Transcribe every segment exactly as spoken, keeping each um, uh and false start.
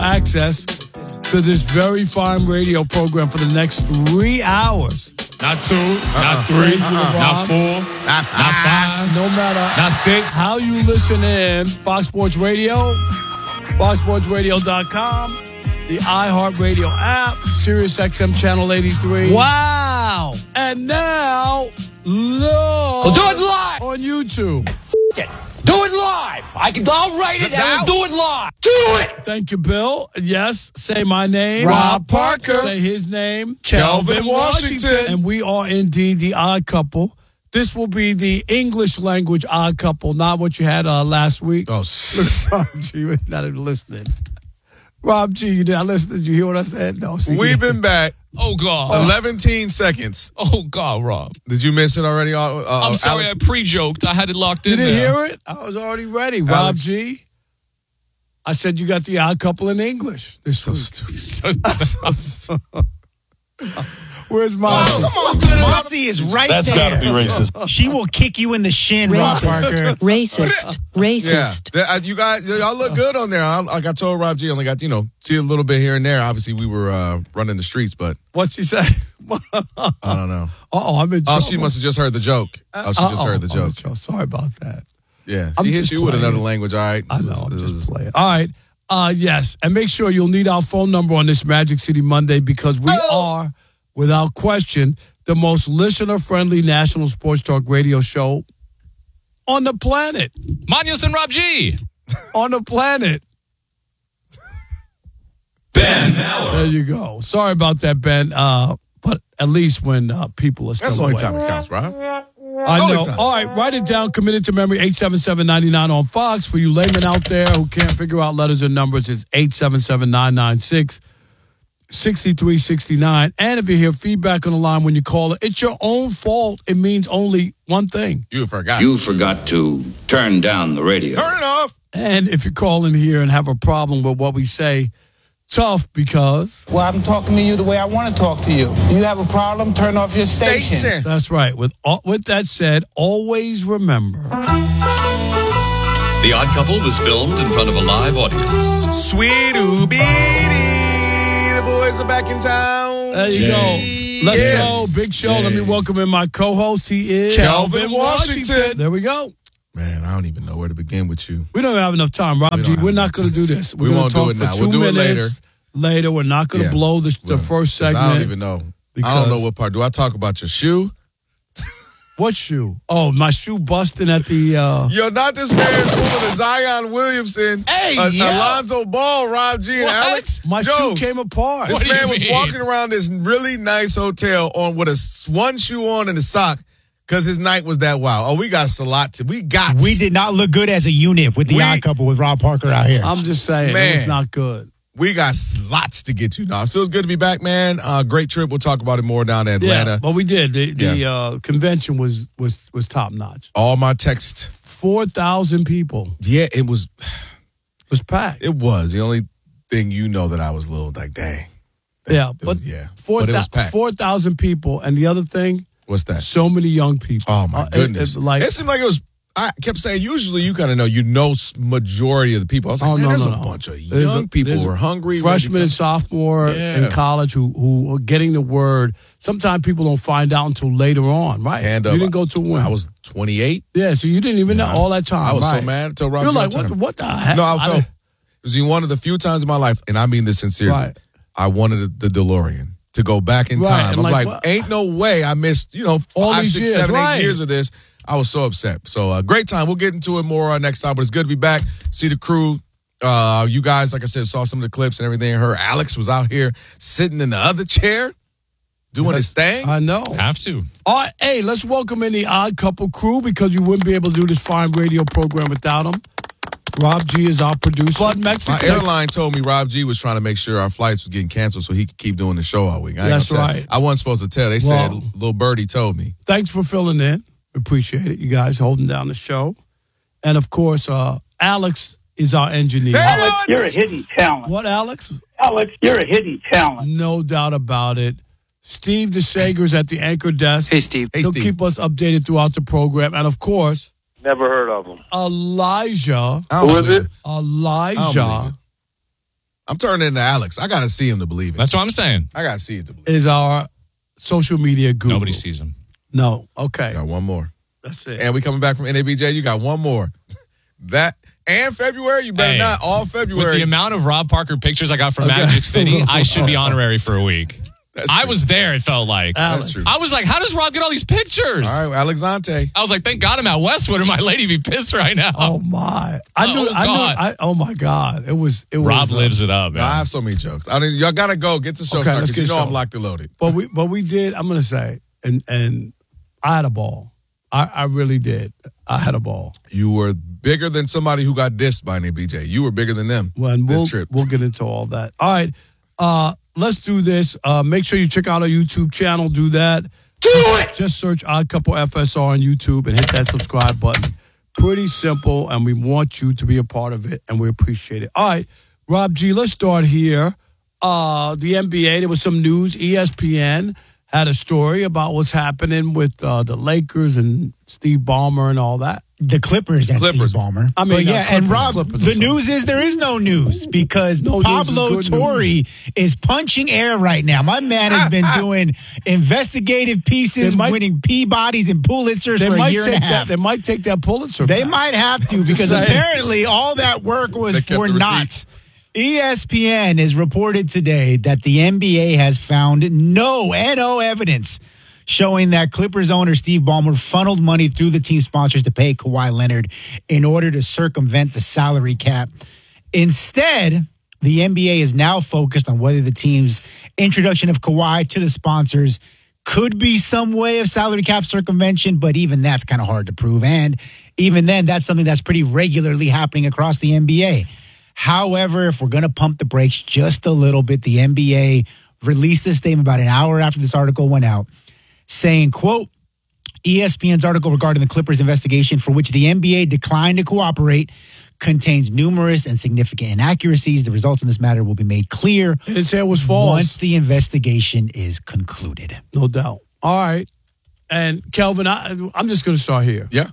access to this very fine radio program for the next three hours. Not two, uh-uh. not three, uh-uh. not four, not five, no matter not six. How you listen in, Fox Sports Radio, fox sports radio dot com, the iHeartRadio app, Sirius X M Channel eighty-three. Wow. And now, look we'll do it live on YouTube. F- it. Do it live. I can, I'll write it and we'll do it live. Do it. Thank you, Bill. Yes, say my name. Rob Parker. Say his name. Kelvin Washington. And we are indeed the odd couple. This will be the English language odd couple, not what you had uh, last week. Oh, Rob G, you're not even listening. Rob G, you not listening? Did you hear what I said? No. See, We've been back. Oh, God. eleven seconds. Oh, God, Rob. Did you miss it already? Uh, I'm sorry, Alex? I pre-joked. I had it locked you in didn't there. hear it? I was already ready. Rob Alex. G, I said you got the odd couple in English. This So was- stupid. Where's Monty? Oh, come on, Monty is right That's there. gotta be racist. She will kick you in the shin, Rob Parker. Racist. Racist. Yeah, That- uh, you guys, y'all look good on there. I, like I told Rob G, only got, you know, see a little bit here and there. Obviously, we were uh, running the streets, but What's he say? I don't know. Uh-oh, I'm in Oh, trouble. she must have just heard the joke. Oh, she just Uh-oh. heard the joke. Oh, sorry about that. Yeah, I'm she hit just you with playing. another language. All right, I It know, was- I'm it just was- playing. All right. Uh, yes, and make sure you'll need our phone number on this Magic City Monday because we are, without question, the most listener-friendly national sports talk radio show on the planet. Manios and Rob G. On the planet. Ben Maller. There you go. Sorry about that, Ben. Uh, but at least when uh, people are still That's the only away. time it counts, Rob. I Only know. time. All right, write it down. Committed to memory, eight seven seven, nine nine on Fox. For you laymen out there who can't figure out letters and numbers, it's eight seven seven, nine nine six, six three six nine. And if you hear feedback on the line when you call it, it's your own fault. It means only one thing. You forgot. You forgot to turn down the radio. Turn it off. And if you call in here and have a problem with what we say, tough because... Well, I'm talking to you the way I want to talk to you. You have a problem, turn off your station. Station. That's right. With, all, with that said, always remember... The Odd Couple was filmed in front of a live audience. Sweet Oobie. The boys are back in town. There you go. Let's Yeah. go. Big show. Let me welcome in my co-host. He is Kelvin Washington. There we go. Man, I don't even know where to begin with you. We don't have enough time, Rob We G. don't have We're not enough going to time. do this. We're We gonna won't talk do it for now. two We'll do it minutes. Later, we're not going to Yeah. blow the, the Well, first 'cause segment. I don't even know. I because- don't know what part. Do I talk about your shoe? What shoe? Oh, my shoe busting at the... Uh, Yo, not this man pulling a Zion Williamson, Hey, a, yo. Alonzo Ball, Rob G, and What? Alex. my Yo, shoe came apart. This What do you man was mean? walking around this really nice hotel on with a s- one shoe on and a sock because his night was that wild. Oh, we got us a lot to. We got. We did not look good as a unit with the We- odd couple with Rob Parker out here. I'm just saying, it Man. was not good. We got lots to get to now. It feels good to be back, man. Uh, great trip. We'll talk about it more down in Atlanta. Yeah, but we did. The, the Yeah. uh, convention was was was top notch. All my text. Four thousand people. Yeah, it was. It was packed. It was the only thing you know that I was a little like, dang. yeah, It but was- yeah, four but it was packed. four thousand people, and the other thing, What's that? so many young people. Oh my Uh, it- goodness! it- like it seemed like it was. I kept saying, usually you kind of know, you know, s- majority of the people. I was like, Oh, man, no, there's no, a no. bunch of There's young a- people there's who a are hungry, freshman ready and to sophomore Yeah. in college who who are getting the word. Sometimes people don't find out until later on, right? hand you up. didn't go to when? I was twenty-eight. yeah, so you didn't even know Yeah. all that time. I was so right. mad until Rob You're G like, got what, time. what the heck? No, I I felt didn't- it was one of the few times in my life, and I mean this sincerely. Right. I wanted the DeLorean to go back in Right, time. and I'm like, like, what- ain't no way I missed, you know, All five, these six, years, seven, right. eight years of this. I was so upset. So, uh, great time. We'll get into it more uh, next time, but it's good to be back. See the crew. Uh, you guys, like I said, saw some of the clips and everything. Her Alex was out here sitting in the other chair doing his thing. I know. Have to. All right, hey, let's welcome in the Odd Couple crew because you wouldn't be able to do this fine radio program without them. Rob G is our producer. Bud Mexico. My airline told me Rob G was trying to make sure our flights were getting canceled so he could keep doing the show all week. I ain't That's gonna tell- right. I wasn't supposed to tell. They said Well- little birdie told me. Thanks for filling in. Appreciate it. You guys holding down the show. And of course, uh, Alex is our engineer. Alex, You're a hidden talent. What, Alex? Alex, you're a hidden talent. No doubt about it. Steve DeShager's at the anchor desk. Hey, Steve. Hey, He'll Steve. keep us updated throughout the program. And of course, Never heard of him. Elijah, I don't Who is believe it? I don't Elijah believe I'm turning into Alex. I got to see him to believe it. That's what I'm saying. I got to see it to believe it. Is our social media guru. Nobody sees him. No. Okay. Got one more. That's it. And we coming back from N A B J. You got one more. That and February. You better Hey, not all February. With the amount of Rob Parker pictures I got from Okay. Magic City, I should be honorary for a week. That's I true. was there, it felt like. Alex. That's true. I was like, how does Rob get all these pictures? All right, Alexante. I was like, thank God I'm at Westwood or my lady be pissed right now. Oh my! I knew. Oh, I knew. God. I, oh my God! It was. It Rob was. uh, lives it up, man. I have so many jokes. I mean, y'all gotta go get the show Okay, started. let's 'Cause You get know show. I'm locked and loaded. But we. But we did. I'm gonna say, and and I had a ball. I, I really did. I had a ball. You were bigger than somebody who got dissed by N A B J. You were bigger than them. Well, and we'll this trip. we'll get into all that. All right. Uh, let's do this. Uh, make sure you check out our YouTube channel. Do that. Do it. Just search Odd Couple F S R on YouTube and hit that subscribe button. Pretty simple, and we want you to be a part of it, and we appreciate it. All right, Rob G, let's start here. Uh, the N B A, there was some news. E S P N had a story about what's happening with uh, the Lakers and Steve Ballmer and all that. The Clippers and Clippers. Steve Ballmer. I mean, But uh, yeah, Clippers, and Rob, Clippers, the I'm sorry. news is there is no news because No news Pablo is good Torre is punching air right now. My man has been doing investigative pieces, They might- winning Peabodys and Pulitzers They for a might year take and a that. half. They might take that Pulitzer. They back. might have to because saying. apparently all that work was They kept for the naught. receipts. E S P N has reported today that the N B A has found no N O evidence showing that Clippers owner Steve Ballmer funneled money through the team sponsors to pay Kawhi Leonard in order to circumvent the salary cap. Instead, the N B A is now focused on whether the team's introduction of Kawhi to the sponsors could be some way of salary cap circumvention, but even that's kind of hard to prove. And even then, that's something that's pretty regularly happening across the N B A. However, if we're going to pump the brakes just a little bit, the N B A released a statement about an hour after this article went out saying, quote, E S P N's article regarding the Clippers investigation for which the N B A declined to cooperate contains numerous and significant inaccuracies. The results in this matter will be made clear They didn't say it was false. once the investigation is concluded. No doubt. All right. And Kelvin, I, I'm just going to start here. Yeah.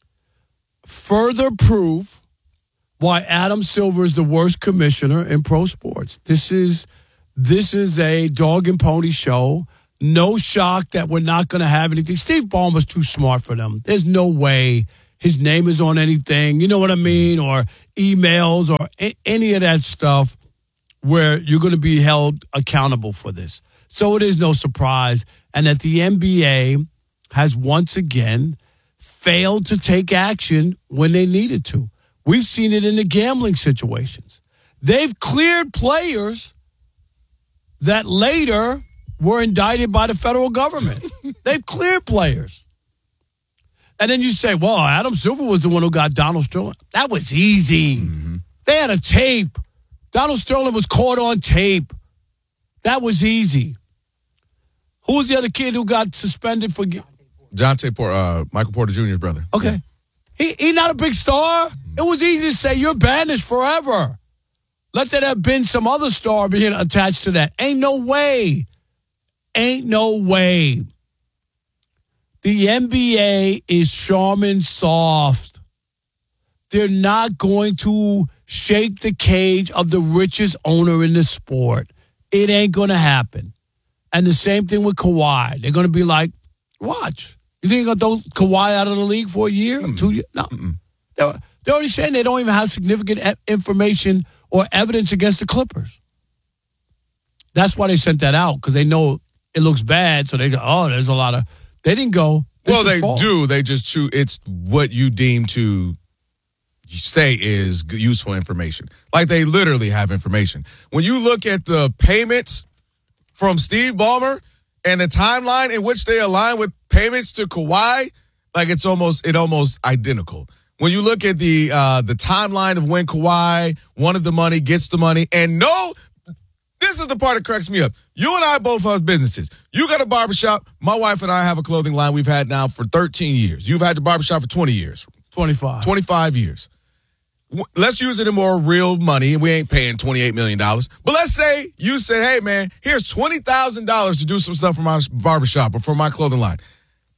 Further proof why Adam Silver is the worst commissioner in pro sports. This is this is a dog and pony show. No shock that we're not going to have anything. Steve Ballmer's too smart for them. There's no way his name is on anything. You know what I mean? Or emails or a- any of that stuff where you're going to be held accountable for this. So it is no surprise. And that the N B A has once again failed to take action when they needed to. We've seen it in the gambling situations. They've cleared players that later were indicted by the federal government. They've cleared players. And then you say, well, Adam Silver was the one who got Donald Sterling. That was easy. Mm-hmm. They had a tape. Donald Sterling was caught on tape. That was easy. Who was the other kid who got suspended for... Jonte Porter, uh, Michael Porter Junior's brother. Okay. Yeah. He he not a big star. It was easy to say you're banished forever. Let there have been some other star being attached to that. Ain't no way. Ain't no way. The N B A is Charmin soft. They're not going to shake the cage of the richest owner in the sport. It ain't going to happen. And the same thing with Kawhi. They're going to be like, watch. You think they're going to throw Kawhi out of the league for a year, mm. two years? No. Mm-mm. They're, they're already saying they don't even have significant e- information or evidence against the Clippers. That's why they sent that out, because they know it looks bad. So they go, oh, there's a lot of... They didn't go... Well, they false. do. They just choose. It's what you deem to say is useful information. Like, they literally have information. When you look at the payments from Steve Ballmer and the timeline in which they align with payments to Kawhi, like it's almost it almost identical. When you look at the uh, the timeline of when Kawhi wanted the money, gets the money, and no, this is the part that cracks me up. You and I both have businesses. You got a barbershop. My wife and I have a clothing line we've had now for thirteen years. You've had the barbershop for twenty years. twenty-five. twenty-five years. Let's use it in more real money. We ain't paying twenty-eight million dollars. But let's say you said, hey, man, here's twenty thousand dollars to do some stuff for my barbershop or for my clothing line.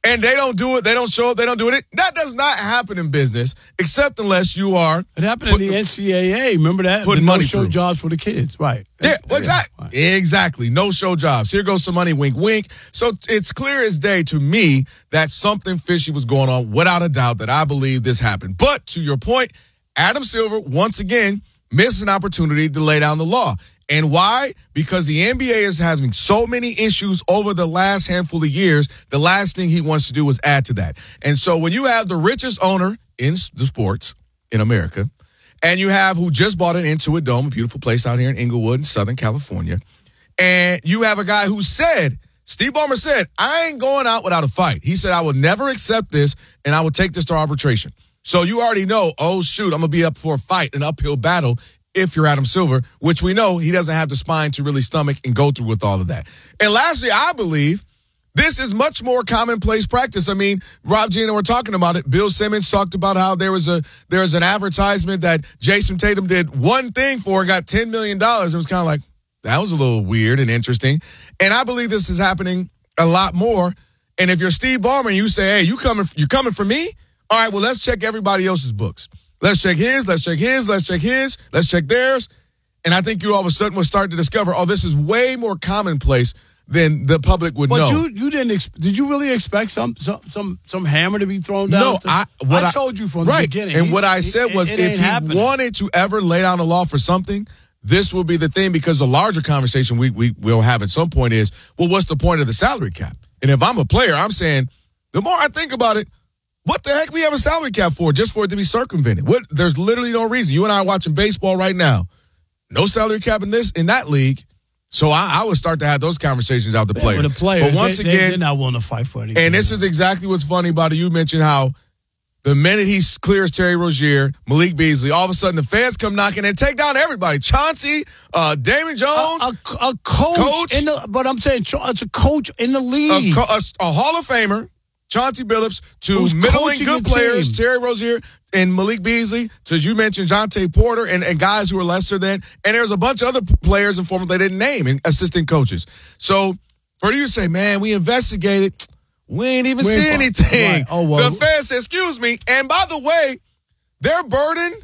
and they don't do it, they don't show up, they don't do it. That does not happen in business, except unless you are. It happened in the N C double A. Remember that? Putting the money no-show through. jobs for the kids, right? Yeah, well, exactly. Right. Exactly. No-show jobs. Here goes some money, wink, wink. So it's clear as day to me that something fishy was going on, without a doubt, that I believe this happened. But to your point, Adam Silver, once again, missed an opportunity to lay down the law. And why? Because the N B A is having so many issues over the last handful of years, the last thing he wants to do is add to that. And so when you have the richest owner in the sports in America, and you have who just bought an Intuit Dome, a beautiful place out here in Inglewood in Southern California, and you have a guy who said, Steve Ballmer said, I ain't going out without a fight. He said, I will never accept this, and I will take this to arbitration. So you already know, oh, shoot, I'm going to be up for a fight, an uphill battle, if you're Adam Silver, which we know he doesn't have the spine to really stomach and go through with all of that. And lastly, I believe this is much more commonplace practice. I mean, Rob G and I were talking about it. Bill Simmons talked about how there was a there was an advertisement that Jason Tatum did one thing for and got ten million dollars. It was kind of like, that was a little weird and interesting. And I believe this is happening a lot more. And if you're Steve Ballmer and you say, hey, you coming, you coming for me? All right, well, let's check everybody else's books. Let's check his, let's check his, let's check his, let's check theirs. And I think you all of a sudden will start to discover, oh, this is way more commonplace than the public would but know. But you, you didn't, ex- did you really expect some some some, some hammer to be thrown down? No, I, what I I told you from right. the beginning. And he, what I said it, was it, it if he happening. wanted to ever lay down the law for something, this will be the thing, because the larger conversation we, we will have at some point is, well, what's the point of the salary cap? And if I'm a player, I'm saying, the more I think about it, what the heck we have a salary cap for? Just for it to be circumvented. What? There's literally no reason. You and I are watching baseball right now. No salary cap in this in that league. So I, I would start to have those conversations out the players. With the players, but once they, again, they're not willing to fight for anything. And this is exactly what's funny about it. You mentioned how the minute he clears Terry Rozier, Malik Beasley, all of a sudden the fans come knocking and take down everybody. Chauncey, uh, Damon Jones, a, a, a coach, coach in the, but I'm saying it's a coach in the a, league, a, a Hall of Famer. Chauncey Billups, to Who's middling coaching good the players, team. Terry Rozier and Malik Beasley, to, as you mentioned, Jonte Porter and, and guys who are lesser than. And there's a bunch of other players and former they didn't name and assistant coaches. So for you to say, man, we investigated, we ain't even We see ain't- anything. right. Oh, well. The fans said, excuse me. And by the way, their burden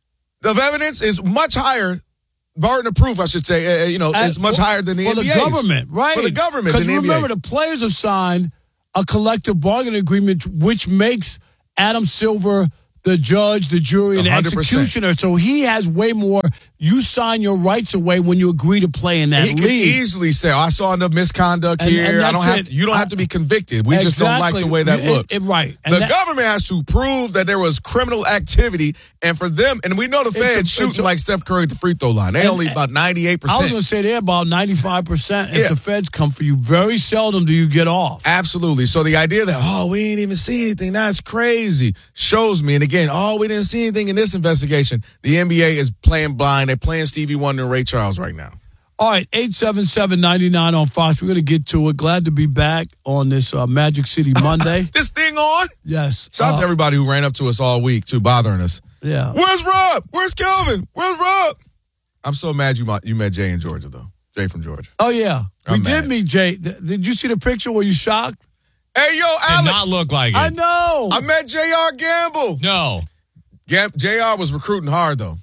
of evidence is much higher. Burden of proof, I should say, uh, you know, As is much for- higher than the for N B A's. the government, right? For the government, Because than the remember, N B A. the players have signed a collective bargaining agreement, which makes Adam Silver the judge, the jury, and the one hundred percent. executioner. So he has way more. You sign your rights away when you agree to play in that He could league. easily say, oh, I saw enough misconduct And- here. and I don't that's have it. to, you don't have to be convicted. We just don't like Exactly. the way that It- looks. it- right. And the that- government has to prove that there was criminal activity, and for them, and we know the It's fans a- it's shooting a- like Steph Curry at the free throw line. They And- only about ninety-eight I was going percent. to say they're about ninety-five percent. If Yeah. the feds come for you, very seldom do you get off. Absolutely. So the idea that, oh, we ain't even see anything, that's crazy, shows me. And again, oh, we didn't see anything in this investigation. The N B A is playing blind. They're playing Stevie Wonder and Ray Charles right now. All right, eight seven seven, nine nine on Fox. We're going to get to it. Glad to be back on this uh, Magic City Monday. This thing on? Yes. Shout out uh, to everybody who ran up to us all week, too, bothering us. Yeah. Where's Rob? Where's Kelvin? Where's Rob? I'm so mad you you met Jay in Georgia, though. Jay from Georgia. Oh, yeah. I'm we did mad. meet Jay. Th- Did you see the picture? Were you shocked? Hey, yo, Did Alex. not look like it. I know. I met J R Gamble. No. Gam- J R was recruiting hard, though.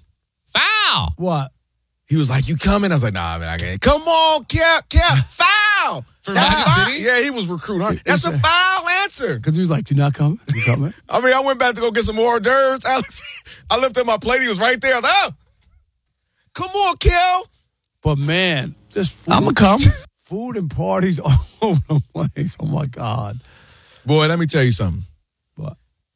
Foul. What? He was like, you coming? I was like, nah, man, I can't. Come on, Cap, Cap, foul. For That's Magic foul. City? Yeah, he was recruiting hard. That's a foul answer. Because he was like, you not coming? You coming? I mean, I went back to go get some more hors d'oeuvres, Alex. I lifted my plate. He was right there. I was like, oh, come on, Kel. But, man, just food. I'ma come. Food and parties all over the place. Oh, my God. Boy, let me tell you something. What?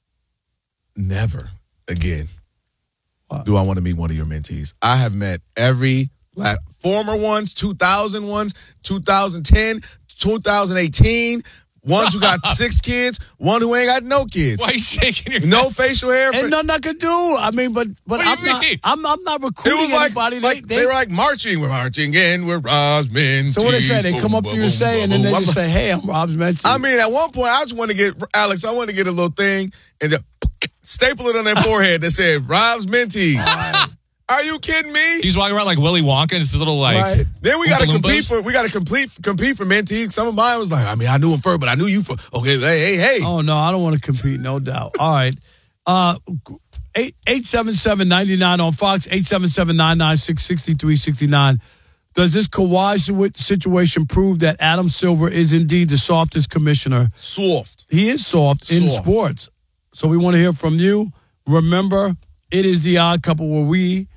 Never again What? do I want to meet one of your mentees. I have met every la- former ones, two thousand ones, two thousand ten, two thousand eighteen, ones who got six kids, one who ain't got no kids. Why are you shaking your No facial hair. Ain't nothing I could do. I mean, but but What do you I'm not. mean? I'm I'm not It recruiting was like, anybody. like they, they, were like marching. We're marching in. We're Rob's Mentee. so what they say? They come up to you and say, and then they just say, "Hey, I'm Rob's Mentee." I mean, at one point, I just want to get Alex. I want to get a little thing and just staple it on their forehead that said Rob's Mentee. Are you kidding me? He's walking around like Willy Wonka, and it's a little like. Right. Then we got to Oompa compete Loompas. for. We got to compete compete for Mentees. Some of mine was like, I mean, I knew him first, but I knew you for. Okay, hey, hey, hey. Oh no, I don't want to compete. No doubt. All right. Uh, eight eight seven seven ninety nine on Fox. Eight seven seven nine nine six sixty three sixty nine. Does this Kawhi situation prove that Adam Silver is indeed the softest commissioner? Soft. He is soft, in Soft. sports. So we want to hear from you. Remember, it is the Odd Couple where we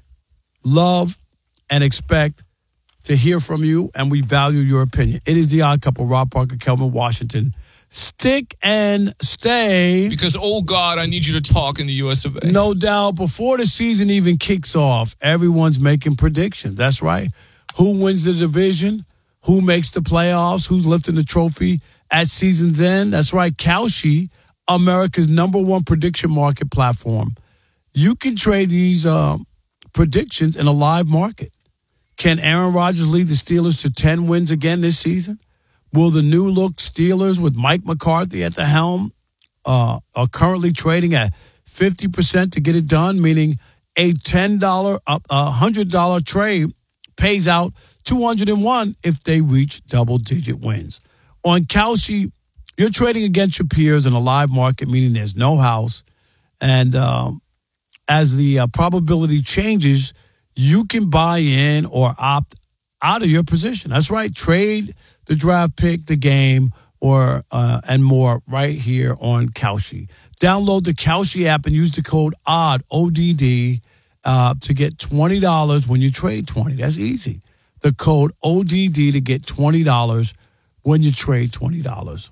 love and expect to hear from you, and we value your opinion. It is the Odd Couple, Rob Parker, Kelvin Washington. Stick and stay. Because, oh, God, I need you to talk in the U S of A. No doubt. Before the season even kicks off, everyone's making predictions. That's right. Who wins the division? Who makes the playoffs? Who's lifting the trophy at season's end? That's right. Kalshi, America's number one prediction market platform. You can trade these uh, predictions in a live market. Can Aaron Rodgers lead the Steelers to ten wins again this season? Will the new-look Steelers with Mike McCarthy at the helm uh, are currently trading at fifty percent to get it done, meaning a ten dollars, a one hundred dollars trade pays out two hundred one if they reach double-digit wins. On Kalshi, you're trading against your peers in a live market, meaning there's no house. And um, as the uh, probability changes, you can buy in or opt out of your position. That's right. Trade the draft pick, the game, or uh, and more right here on Kalshi. Download the Kalshi app and use the code O D D, O D D, uh, to get twenty dollars when you trade twenty. That's easy. The code O D D to get twenty dollars when you trade twenty dollars.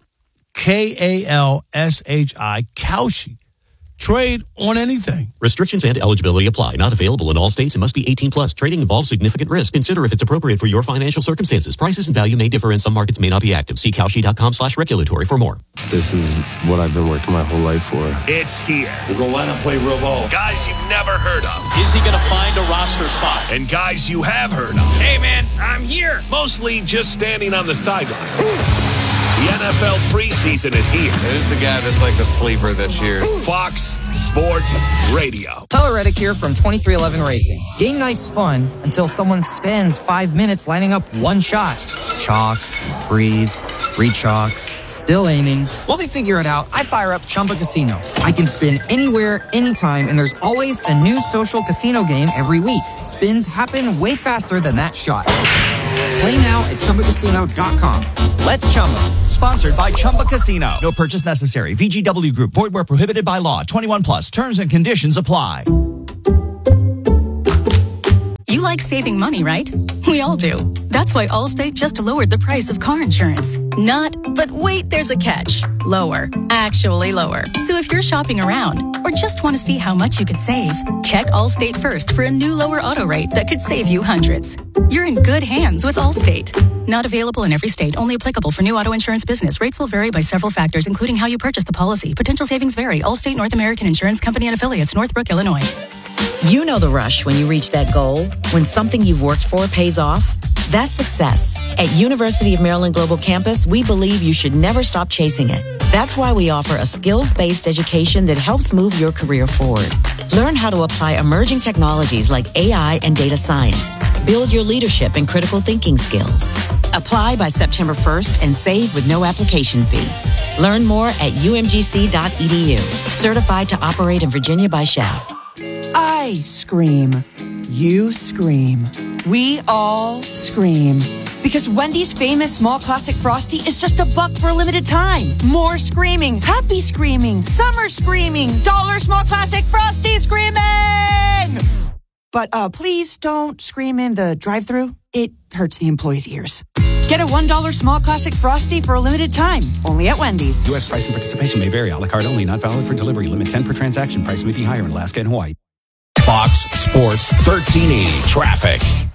K A L S H I, Kalshi. Trade on anything. Restrictions and eligibility apply. Not available in all states and must be eighteen plus. Trading involves significant risk. Consider if it's appropriate for your financial circumstances. Prices and value may differ and some markets may not be active. See Kalshi.com slash regulatory for more. This is what I've been working my whole life for. It's here. We're going to line up, play real ball. Guys you've never heard of. Is he going to find a roster spot? And guys you have heard of. Hey, man, I'm here. Mostly just standing on the sidelines. The N F L preseason is here. Who's the guy that's like the sleeper this year? Fox Sports Radio. Tyler Reddick here from twenty-three eleven Racing. Game night's fun until someone spends five minutes lining up one shot. Chalk, breathe, re-chalk, still aiming. While they figure it out, I fire up Chumba Casino. I can spin anywhere, anytime, and there's always a new social casino game every week. Spins happen way faster than that shot. Play now at Chumba Casino dot com. Let's Chumba. Sponsored by Chumba Casino. No purchase necessary. V G W Group. Void where prohibited by law. twenty-one plus. Terms and conditions apply. You like saving money, right? We all do. That's why Allstate just lowered the price of car insurance. Not, but wait, there's a catch. Lower. Actually lower. So if you're shopping around or just want to see how much you could save, check Allstate first for a new lower auto rate that could save you hundreds. You're in good hands with Allstate. Not available in every state. Only applicable for new auto insurance business. Rates will vary by several factors, including how you purchase the policy. Potential savings vary. Allstate North American Insurance Company and Affiliates, Northbrook, Illinois. You know the rush when you reach that goal, when something you've worked for pays off. That's success. At University of Maryland Global Campus, we believe you should never stop chasing it. That's why we offer a skills-based education that helps move your career forward. Learn how to apply emerging technologies like A I and data science. Build your leadership and critical thinking skills. Apply by September first and save with no application fee. Learn more at U M G C dot E D U. Certified to operate in Virginia by S H A F. I scream. You scream. We all scream. Because Wendy's famous small classic Frosty is just a buck for a limited time. More screaming. Happy screaming. Summer screaming. Dollar small classic Frosty screaming! But uh, please don't scream in the drive-thru. It hurts the employees' ears. Get a one dollar small classic Frosty for a limited time. Only at Wendy's. U S price and participation may vary. A la carte only. Not valid for delivery. Limit ten per transaction. Price may be higher in Alaska and Hawaii. Fox Sports thirteen eighty Traffic.